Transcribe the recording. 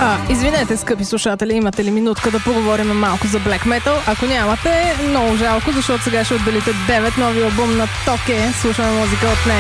Извинете, скъпи слушатели, имате ли минутка да поговорим малко за Black Metal? Ако нямате, много жалко, защото сега ще отделите 9 нови албум на Токе. Слушаме музика от нея.